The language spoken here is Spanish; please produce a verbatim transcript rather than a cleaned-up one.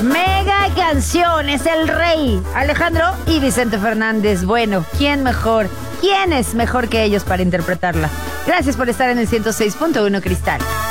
Mega canción, es el rey. Alejandro y Vicente Fernández. Bueno, ¿quién mejor? ¿Quién es mejor que ellos para interpretarla? Gracias por estar en el ciento seis punto uno Cristal.